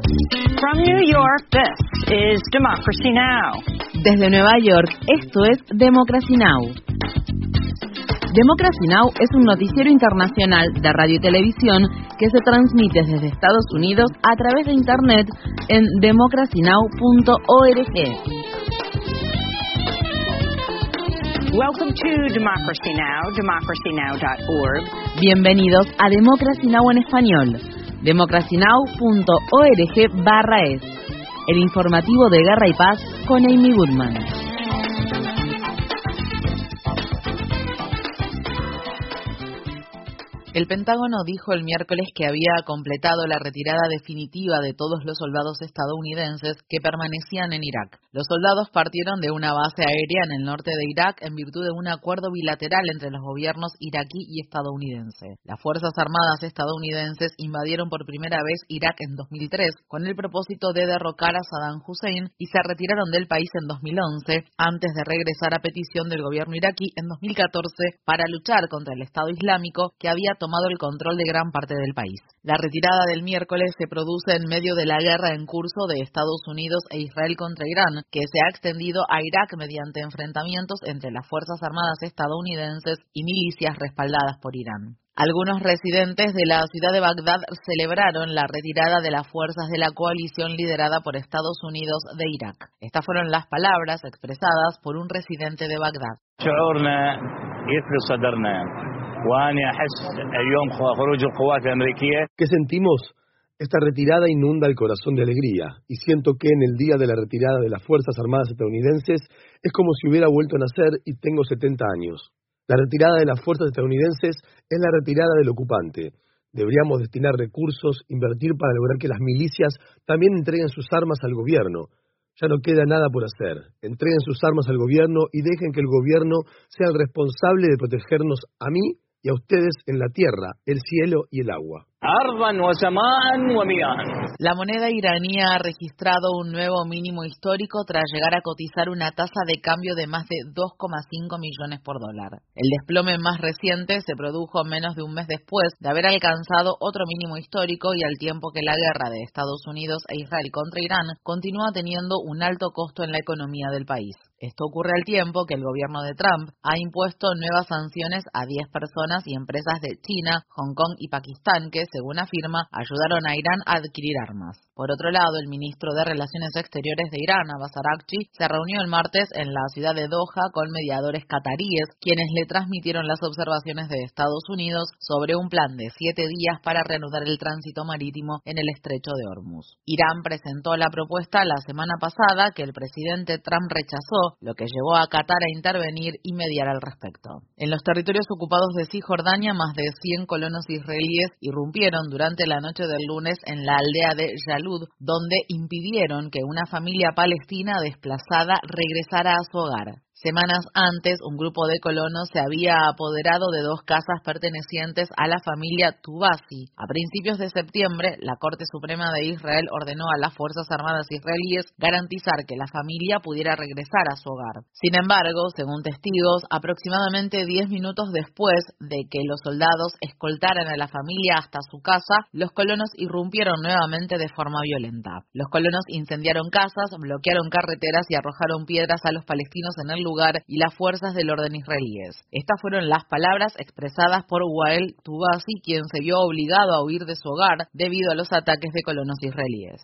From New York, this is Democracy Now! Desde Nueva York, esto es Democracy Now! Democracy Now! Es un noticiero internacional de radio y televisión que se transmite desde Estados Unidos a través de Internet en democracynow.org. Welcome to Democracy Now!, democracynow.org. Bienvenidos a Democracy Now! En español, democracynow.org/es, el informativo de Guerra y Paz con Amy Goodman. El Pentágono dijo el miércoles que había completado la retirada definitiva de todos los soldados estadounidenses que permanecían en Irak. Los soldados partieron de una base aérea en el norte de Irak en virtud de un acuerdo bilateral entre los gobiernos iraquí y estadounidense. Las Fuerzas Armadas estadounidenses invadieron por primera vez Irak en 2003 con el propósito de derrocar a Saddam Hussein y se retiraron del país en 2011 antes de regresar a petición del gobierno iraquí en 2014 para luchar contra el Estado Islámico que había tomado el control de gran parte del país. La retirada del miércoles se produce en medio de la guerra en curso de Estados Unidos e Israel contra Irán, que se ha extendido a Irak mediante enfrentamientos entre las Fuerzas Armadas estadounidenses y milicias respaldadas por Irán. Algunos residentes de la ciudad de Bagdad celebraron la retirada de las fuerzas de la coalición liderada por Estados Unidos de Irak. Estas fueron las palabras expresadas por un residente de Bagdad. ¿Qué sentimos? Esta retirada inunda el corazón de alegría, y siento que en el día de la retirada de las Fuerzas Armadas estadounidenses es como si hubiera vuelto a nacer y tengo 70 años. La retirada de las fuerzas estadounidenses es la retirada del ocupante. Deberíamos destinar recursos, invertir para lograr que las milicias también entreguen sus armas al gobierno. Ya no queda nada por hacer. Entreguen sus armas al gobierno y dejen que el gobierno sea el responsable de protegernos a mí y a ustedes en la tierra, el cielo y el agua. La moneda iraní ha registrado un nuevo mínimo histórico tras llegar a cotizar una tasa de cambio de más de 2,5 millones por dólar. El desplome más reciente se produjo menos de un mes después de haber alcanzado otro mínimo histórico y al tiempo que la guerra de Estados Unidos e Israel contra Irán continúa teniendo un alto costo en la economía del país. Esto ocurre al tiempo que el gobierno de Trump ha impuesto nuevas sanciones a 10 personas y empresas de China, Hong Kong y Pakistán que, según afirma, ayudaron a Irán a adquirir armas. Por otro lado, el ministro de Relaciones Exteriores de Irán, Abbas Araghchi, se reunió el martes en la ciudad de Doha con mediadores cataríes, quienes le transmitieron las observaciones de Estados Unidos sobre un plan de 7 días para reanudar el tránsito marítimo en el estrecho de Hormuz. Irán presentó la propuesta la semana pasada que el presidente Trump rechazó, lo que llevó a Qatar a intervenir y mediar al respecto. En los territorios ocupados de Cisjordania, más de 100 colonos israelíes irrumpieron durante la noche del lunes en la aldea de Yalud, donde impidieron que una familia palestina desplazada regresara a su hogar. Semanas antes, un grupo de colonos se había apoderado de 2 casas pertenecientes a la familia Tubasi. A principios de septiembre, la Corte Suprema de Israel ordenó a las Fuerzas Armadas israelíes garantizar que la familia pudiera regresar a su hogar. Sin embargo, según testigos, aproximadamente 10 minutos después de que los soldados escoltaran a la familia hasta su casa, los colonos irrumpieron nuevamente de forma violenta. Los colonos incendiaron casas, bloquearon carreteras y arrojaron piedras a los palestinos en el lugar y las fuerzas del orden israelíes. Estas fueron las palabras expresadas por Wael Tubasi, quien se vio obligado a huir de su hogar debido a los ataques de colonos israelíes.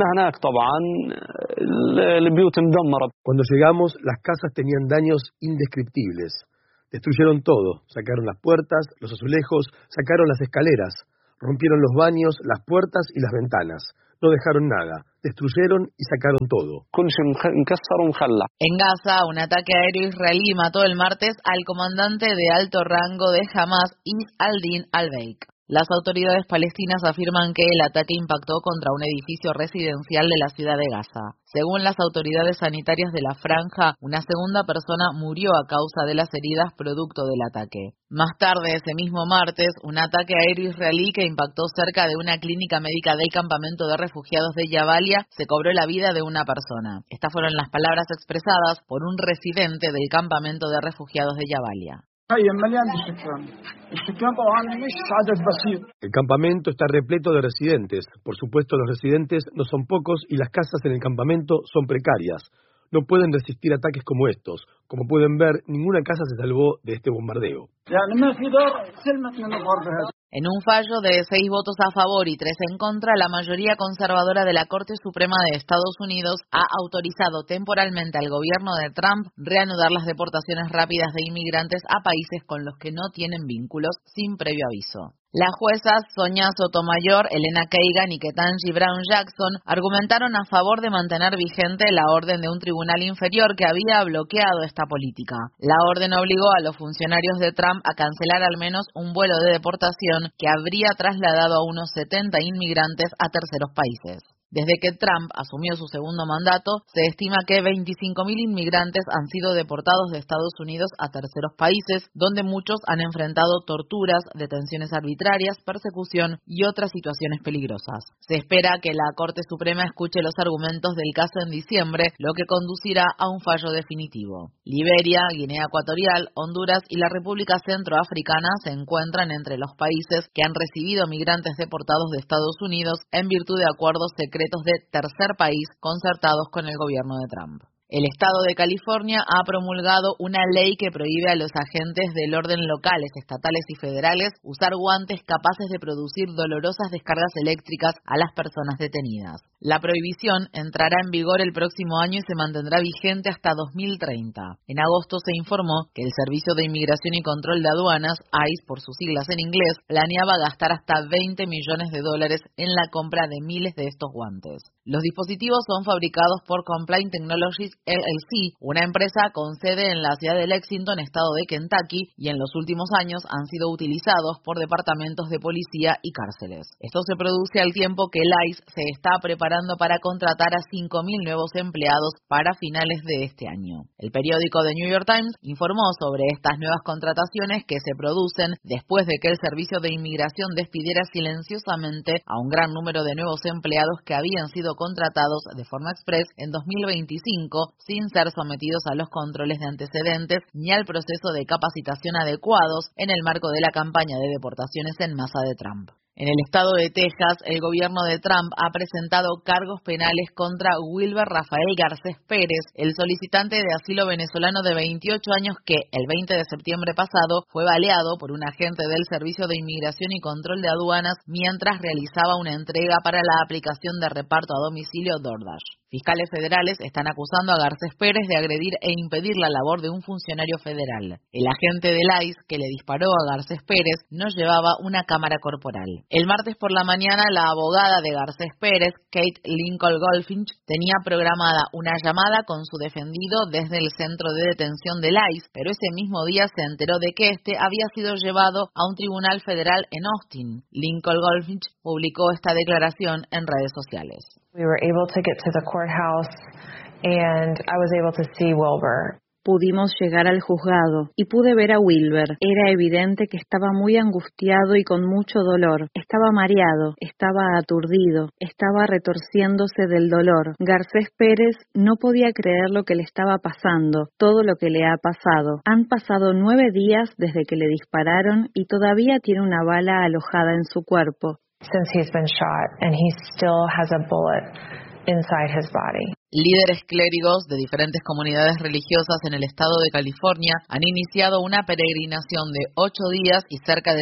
Cuando llegamos, las casas tenían daños indescriptibles. Destruyeron todo, sacaron las puertas, los azulejos, sacaron las escaleras, rompieron los baños, las puertas y las ventanas. No dejaron nada, destruyeron y sacaron todo. En Gaza, un ataque aéreo israelí mató el martes al comandante de alto rango de Hamas, Is al-Din al-Baik. Las autoridades palestinas afirman que el ataque impactó contra un edificio residencial de la ciudad de Gaza. Según las autoridades sanitarias de la franja, una segunda persona murió a causa de las heridas producto del ataque. Más tarde, ese mismo martes, un ataque aéreo israelí que impactó cerca de una clínica médica del campamento de refugiados de Jabalia se cobró la vida de una persona. Estas fueron las palabras expresadas por un residente del campamento de refugiados de Jabalia. El campamento está repleto de residentes. Por supuesto, los residentes no son pocos y las casas en el campamento son precarias. No pueden resistir ataques como estos. Como pueden ver, ninguna casa se salvó de este bombardeo. En un fallo de 6 votos a favor y 3 en contra, la mayoría conservadora de la Corte Suprema de Estados Unidos ha autorizado temporalmente al gobierno de Trump reanudar las deportaciones rápidas de inmigrantes a países con los que no tienen vínculos sin previo aviso. Las juezas Sonia Sotomayor, Elena Kagan y Ketanji Brown Jackson argumentaron a favor de mantener vigente la orden de un tribunal inferior que había bloqueado esta política. La orden obligó a los funcionarios de Trump a cancelar al menos un vuelo de deportación que habría trasladado a unos 70 inmigrantes a terceros países. Desde que Trump asumió su segundo mandato, se estima que 25.000 inmigrantes han sido deportados de Estados Unidos a terceros países, donde muchos han enfrentado torturas, detenciones arbitrarias, persecución y otras situaciones peligrosas. Se espera que la Corte Suprema escuche los argumentos del caso en diciembre, lo que conducirá a un fallo definitivo. Liberia, Guinea Ecuatorial, Honduras y la República Centroafricana se encuentran entre los países que han recibido migrantes deportados de Estados Unidos en virtud de acuerdos secretos de tercer país concertados con el gobierno de Trump. El estado de California ha promulgado una ley que prohíbe a los agentes del orden locales, estatales y federales usar guantes capaces de producir dolorosas descargas eléctricas a las personas detenidas. La prohibición entrará en vigor el próximo año y se mantendrá vigente hasta 2030. En agosto se informó que el Servicio de Inmigración y Control de Aduanas, ICE por sus siglas en inglés, planeaba gastar hasta $20 millones en la compra de miles de estos guantes. Los dispositivos son fabricados por Complaint Technologies LLC, una empresa con sede en la ciudad de Lexington, estado de Kentucky, y en los últimos años han sido utilizados por departamentos de policía y cárceles. Esto se produce al tiempo que el ICE se está preparando para contratar a 5.000 nuevos empleados para finales de este año. El periódico The New York Times informó sobre estas nuevas contrataciones que se producen después de que el Servicio de Inmigración despidiera silenciosamente a un gran número de nuevos empleados que habían sido contratados de forma express en 2025 sin ser sometidos a los controles de antecedentes ni al proceso de capacitación adecuados en el marco de la campaña de deportaciones en masa de Trump. En el estado de Texas, el gobierno de Trump ha presentado cargos penales contra Wilber Rafael Garcés Pérez, el solicitante de asilo venezolano de 28 años que, el 20 de septiembre pasado, fue baleado por un agente del Servicio de Inmigración y Control de Aduanas mientras realizaba una entrega para la aplicación de reparto a domicilio DoorDash. Fiscales federales están acusando a Garcés Pérez de agredir e impedir la labor de un funcionario federal. El agente del ICE que le disparó a Garcés Pérez no llevaba una cámara corporal. El martes por la mañana, la abogada de Garcés Pérez, Kate Lincoln Goldfinch, tenía programada una llamada con su defendido desde el centro de detención del ICE, pero ese mismo día se enteró de que este había sido llevado a un tribunal federal en Austin. Lincoln Goldfinch publicó esta declaración en redes sociales. We were able to get to the courthouse and I was able to see Wilber. Pudimos llegar al juzgado y pude ver a Wilber. Era evidente que estaba muy angustiado y con mucho dolor. Estaba mareado, estaba aturdido, estaba retorciéndose del dolor. Garcés Pérez no podía creer lo que le estaba pasando, todo lo que le ha pasado. Han pasado 9 días desde que le dispararon y todavía tiene una bala alojada en su cuerpo. Since he's been shot and he still has a bullet inside his body. Líderes clérigos de diferentes comunidades religiosas en el estado de California han iniciado una peregrinación de 8 días y cerca de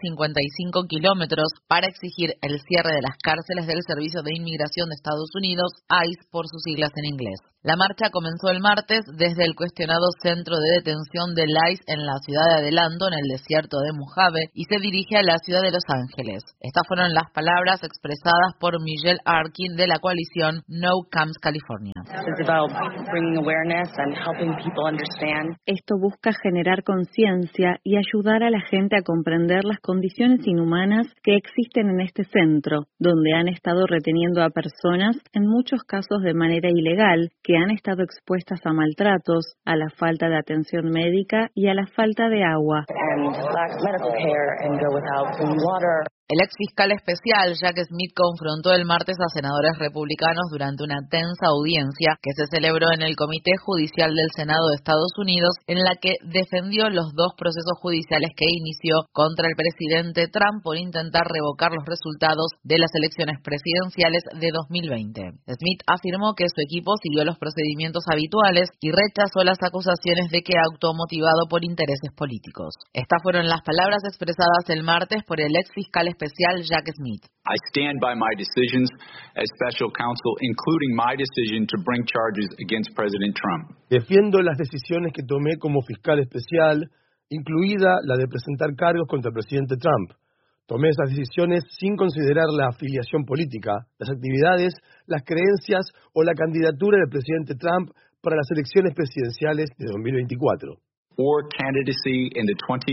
155 kilómetros para exigir el cierre de las cárceles del Servicio de Inmigración de Estados Unidos, ICE por sus siglas en inglés. La marcha comenzó el martes desde el cuestionado centro de detención del ICE en la ciudad de Adelanto, en el desierto de Mojave, y se dirige a la ciudad de Los Ángeles. Estas fueron las palabras expresadas por Michelle Arkin de la coalición No Camps California. Esto busca generar conciencia y ayudar a la gente a comprender las condiciones inhumanas que existen en este centro, donde han estado reteniendo a personas, en muchos casos de manera ilegal, que han estado expuestas a maltratos, a la falta de atención médica y a la falta de agua. El ex fiscal especial Jack Smith confrontó el martes a senadores republicanos durante una tensa audiencia que se celebró en el Comité Judicial del Senado de Estados Unidos, en la que defendió los dos procesos judiciales que inició contra el presidente Trump por intentar revocar los resultados de las elecciones presidenciales de 2020. Smith afirmó que su equipo siguió los procedimientos habituales y rechazó las acusaciones de que actuó motivado por intereses políticos. Estas fueron las palabras expresadas el martes por el ex fiscal especial Jack Smith. I stand by my decisions as special counsel, including my decision to bring charges against President Trump. Defiendo las decisiones que tomé como fiscal especial, incluida la de presentar cargos contra el presidente Trump. Tomé esas decisiones sin considerar la afiliación política, las actividades, las creencias o la candidatura del presidente Trump para las elecciones presidenciales de 2024. Or candidacy in the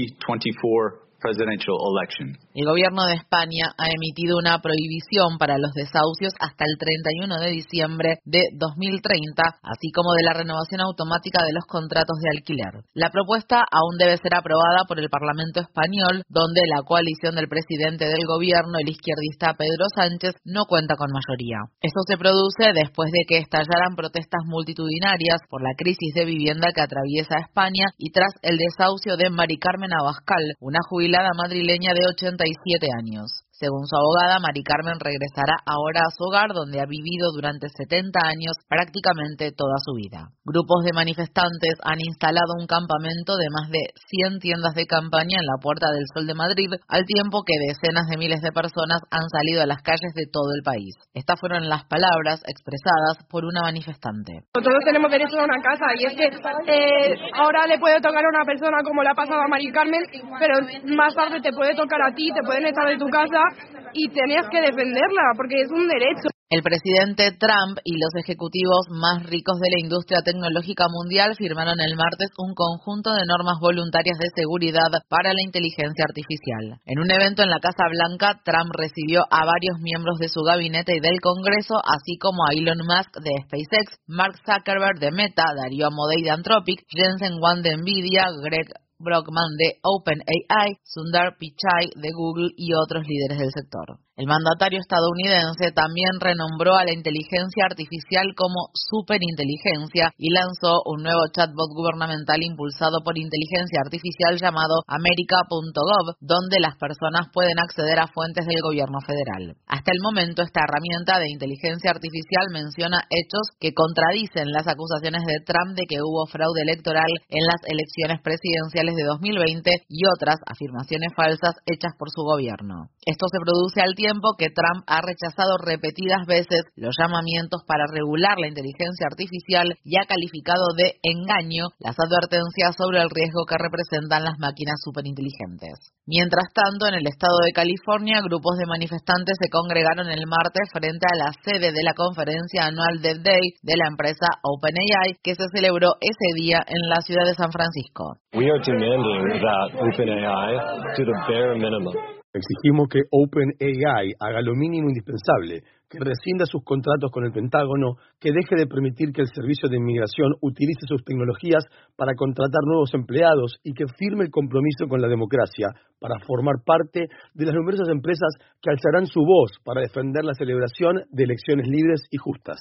2024 presidential election. El gobierno de España ha emitido una prohibición para los desahucios hasta el 31 de diciembre de 2030, así como de la renovación automática de los contratos de alquiler. La propuesta aún debe ser aprobada por el Parlamento español, donde la coalición del presidente del gobierno, el izquierdista Pedro Sánchez, no cuenta con mayoría. Esto se produce después de que estallaran protestas multitudinarias por la crisis de vivienda que atraviesa España y tras el desahucio de Mari Carmen Abascal, una jubilada madrileña de 87 años. Según su abogada, Mari Carmen regresará ahora a su hogar, donde ha vivido durante 70 años, prácticamente toda su vida. Grupos de manifestantes han instalado un campamento de más de 100 tiendas de campaña en la Puerta del Sol de Madrid, al tiempo que decenas de miles de personas han salido a las calles de todo el país. Estas fueron las palabras expresadas por una manifestante. Todos tenemos derecho a una casa, y es que ahora le puede tocar a una persona como le ha pasado a Mari Carmen, pero más tarde te puede tocar a ti, te pueden echar de tu casa y tenías que defenderla porque es un derecho. El presidente Trump y los ejecutivos más ricos de la industria tecnológica mundial firmaron el martes un conjunto de normas voluntarias de seguridad para la inteligencia artificial. En un evento en la Casa Blanca, Trump recibió a varios miembros de su gabinete y del Congreso, así como a Elon Musk de SpaceX, Mark Zuckerberg de Meta, Darío Amodei de Anthropic, Jensen Huang de Nvidia, Greg Brockman de OpenAI, Sundar Pichai de Google y otros líderes del sector. El mandatario estadounidense también renombró a la inteligencia artificial como superinteligencia y lanzó un nuevo chatbot gubernamental impulsado por inteligencia artificial llamado America.gov, donde las personas pueden acceder a fuentes del gobierno federal. Hasta el momento, esta herramienta de inteligencia artificial menciona hechos que contradicen las acusaciones de Trump de que hubo fraude electoral en las elecciones presidenciales de 2020 y otras afirmaciones falsas hechas por su gobierno. Esto se produce al tiempo que Trump ha rechazado repetidas veces los llamamientos para regular la inteligencia artificial y ha calificado de engaño las advertencias sobre el riesgo que representan las máquinas superinteligentes. Mientras tanto, en el estado de California, grupos de manifestantes se congregaron el martes frente a la sede de la conferencia anual Dev Day de la empresa OpenAI, que se celebró ese día en la ciudad de San Francisco. We are demanding that OpenAI do the bare minimum. Exigimos que OpenAI haga lo mínimo indispensable, que rescinda sus contratos con el Pentágono, que deje de permitir que el Servicio de Inmigración utilice sus tecnologías para contratar nuevos empleados y que firme el compromiso con la democracia para formar parte de las numerosas empresas que alzarán su voz para defender la celebración de elecciones libres y justas.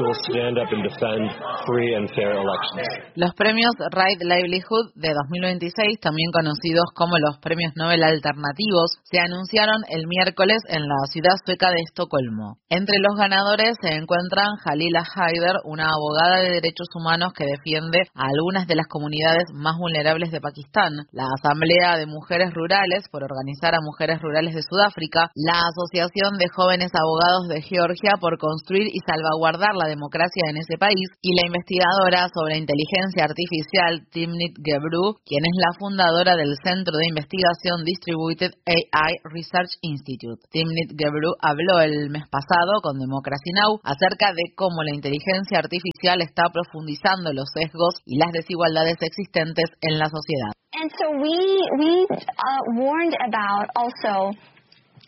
Los premios Right Livelihood de 2026, también conocidos como los premios Nobel alternativos, se anunciaron el miércoles en la ciudad sueca de Estocolmo. Entre los ganadores se encuentran Jalila Haider, una abogada de derechos humanos que defiende a algunas de las comunidades más vulnerables de Pakistán, la Asamblea de Mujeres Rurales por organizar a mujeres rurales de Sudáfrica, la Asociación de Jóvenes Abogados de Georgia por construir y salvaguardar la democracia en ese país, y la investigadora sobre inteligencia artificial Timnit Gebru, quien es la fundadora del Centro de Investigación Distributed AI Research Institute. Timnit Gebru habló el mes pasado con Democracy Now! Acerca de cómo la inteligencia artificial está profundizando los sesgos y las desigualdades existentes en la sociedad. And so we warned about also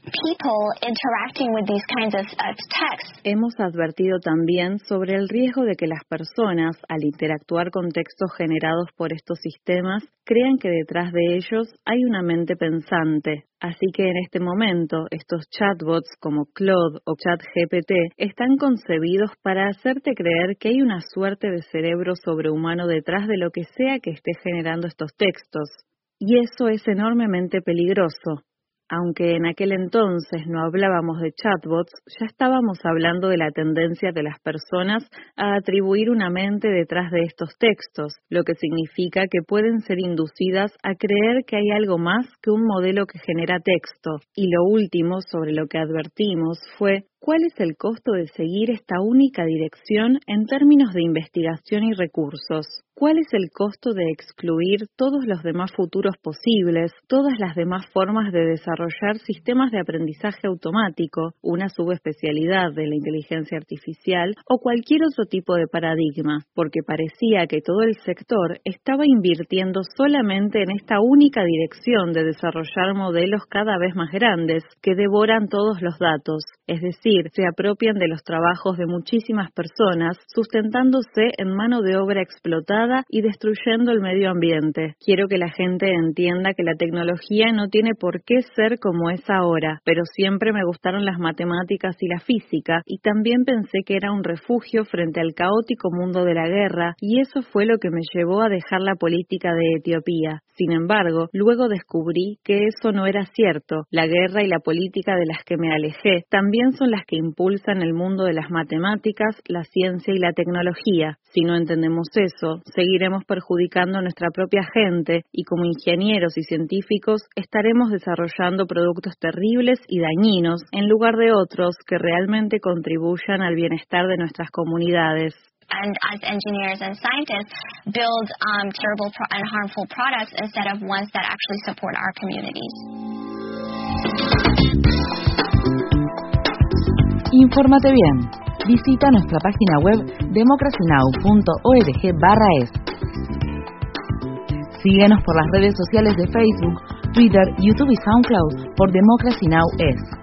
Hemos advertido también sobre el riesgo de que las personas, al interactuar con textos generados por estos sistemas, crean que detrás de ellos hay una mente pensante. Así que en este momento, estos chatbots como Claude o ChatGPT están concebidos para hacerte creer que hay una suerte de cerebro sobrehumano detrás de lo que sea que esté generando estos textos. Y eso es enormemente peligroso. Aunque en aquel entonces no hablábamos de chatbots, ya estábamos hablando de la tendencia de las personas a atribuir una mente detrás de estos textos, lo que significa que pueden ser inducidas a creer que hay algo más que un modelo que genera texto. Y lo último sobre lo que advertimos fue: ¿cuál es el costo de seguir esta única dirección en términos de investigación y recursos? ¿Cuál es el costo de excluir todos los demás futuros posibles, todas las demás formas de desarrollar sistemas de aprendizaje automático, una subespecialidad de la inteligencia artificial o cualquier otro tipo de paradigma? Porque parecía que todo el sector estaba invirtiendo solamente en esta única dirección de desarrollar modelos cada vez más grandes que devoran todos los datos, es decir, se apropian de los trabajos de muchísimas personas, sustentándose en mano de obra explotada y destruyendo el medio ambiente. Quiero que la gente entienda que la tecnología no tiene por qué ser como es ahora, pero siempre me gustaron las matemáticas y la física, y también pensé que era un refugio frente al caótico mundo de la guerra, y eso fue lo que me llevó a dejar la política de Etiopía. Sin embargo, luego descubrí que eso no era cierto. La guerra y la política de las que me alejé también son las que impulsan el mundo de las matemáticas, la ciencia y la tecnología. Si no entendemos eso, seguiremos perjudicando a nuestra propia gente y como ingenieros y científicos estaremos desarrollando productos terribles y dañinos en lugar de otros que realmente contribuyan al bienestar de nuestras comunidades. And as engineers and scientists build terrible and harmful products instead of ones that actually support our communities. Infórmate bien. Visita nuestra página web democracynow.org/es. Síguenos por las redes sociales de Facebook, Twitter, YouTube y SoundCloud por Democracy Now! Es.